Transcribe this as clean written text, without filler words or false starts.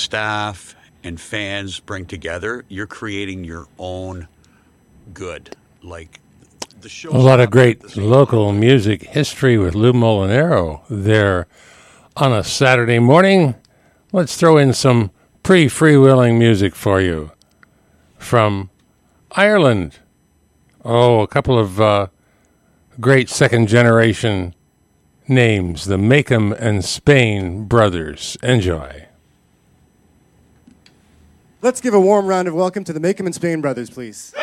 staff and fans bring together, you're creating your own good. Like the show. A lot of great local music history with Lou Molinaro there on a Saturday morning. Let's throw in some pre-freewheeling music for you from Ireland. Oh, a couple of great second-generation names, the Macomb and Spain brothers. Enjoy. Let's give a warm round of welcome to the Macomb and Spain brothers, please.